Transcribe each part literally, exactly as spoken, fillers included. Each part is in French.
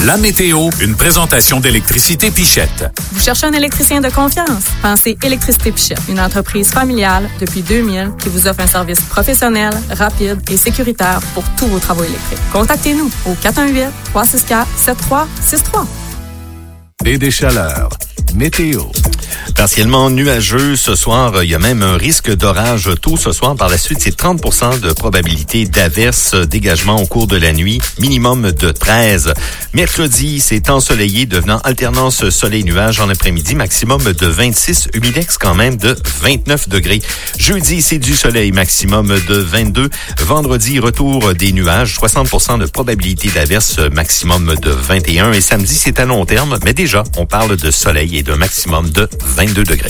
La météo, une présentation d'Électricité Pichette. Vous cherchez un électricien de confiance? Pensez Électricité Pichette, une entreprise familiale depuis deux mille qui vous offre un service professionnel, rapide et sécuritaire pour tous vos travaux électriques. Contactez-nous au quatre un huit, trois six quatre, sept trois six trois. Et des chaleurs. Météo. Partiellement nuageux ce soir. Il y a même un risque d'orage tôt ce soir. Par la suite, c'est trente pour cent de probabilité d'averse, dégagement au cours de la nuit, minimum de treize. Mercredi, c'est ensoleillé, devenant alternance soleil-nuage en après-midi, maximum de vingt-six, humidex quand même de vingt-neuf degrés. Jeudi, c'est du soleil, maximum de vingt-deux. Vendredi, retour des nuages, soixante pour cent de probabilité d'averse, maximum de vingt et un. Et samedi, c'est à long terme, mais déjà, on parle de soleil et d'un maximum de vingt-deux degrés.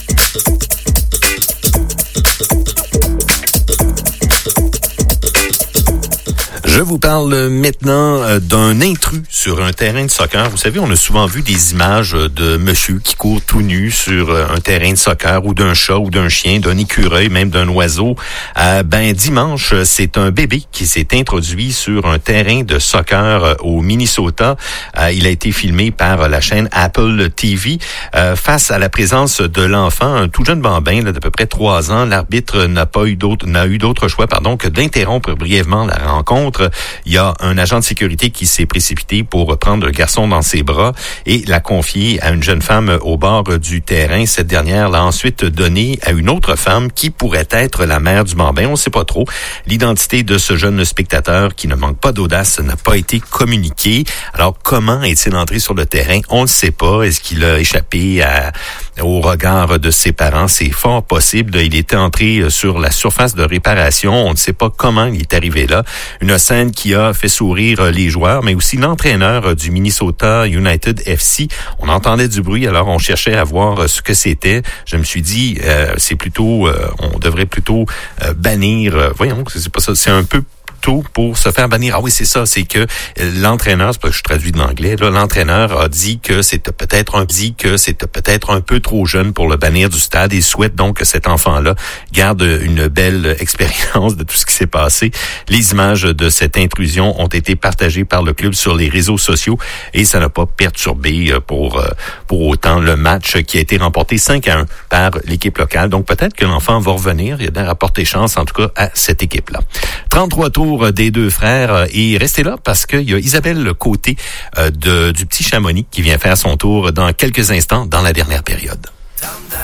Je vous parle maintenant d'un intrus sur un terrain de soccer. Vous savez, on a souvent vu des images de monsieur qui court tout nu sur un terrain de soccer, ou d'un chat, ou d'un chien, d'un écureuil, même d'un oiseau. Euh, ben dimanche, c'est un bébé qui s'est introduit sur un terrain de soccer au Minnesota. Euh, il a été filmé par la chaîne Apple T V. Euh, face à la présence de l'enfant, un tout jeune bambin là, d'à peu près trois ans, l'arbitre n'a pas eu d'autre, n'a eu d'autre choix, pardon, que d'interrompre brièvement la rencontre. Il y a un agent de sécurité qui s'est précipité pour prendre le garçon dans ses bras et l'a confié à une jeune femme au bord du terrain. Cette dernière l'a ensuite donné à une autre femme qui pourrait être la mère du bambin. On ne sait pas trop. L'identité de ce jeune spectateur qui ne manque pas d'audace n'a pas été communiquée. Alors, comment est-il entré sur le terrain? On ne sait pas. Est-ce qu'il a échappé à, au regard de ses parents? C'est fort possible. Il était entré sur la surface de réparation. On ne sait pas comment il est arrivé là. Une scène qui a fait sourire les joueurs, mais aussi l'entraîneur du Minnesota United F C. On entendait du bruit, alors on cherchait à voir ce que c'était. Je me suis dit, euh, c'est plutôt, euh, on devrait plutôt euh, bannir. Euh, voyons, c'est pas ça, c'est un peu pour se faire bannir. Ah oui, c'est ça, c'est que l'entraîneur, c'est pas que je traduis de l'anglais, là, l'entraîneur a dit que c'était peut-être un dit que c'était peut-être un peu trop jeune pour le bannir du stade et souhaite donc que cet enfant-là garde une belle expérience de tout ce qui s'est passé. Les images de cette intrusion ont été partagées par le club sur les réseaux sociaux et ça n'a pas perturbé pour pour autant le match qui a été remporté cinq à un par l'équipe locale. Donc peut-être que l'enfant va revenir, il a d'air apporté chance en tout cas à cette équipe-là. trente-trois tours des deux frères et restez là parce qu'il y a Isabelle Côté euh, de, du Petit Chamonix qui vient faire son tour dans quelques instants dans la dernière période.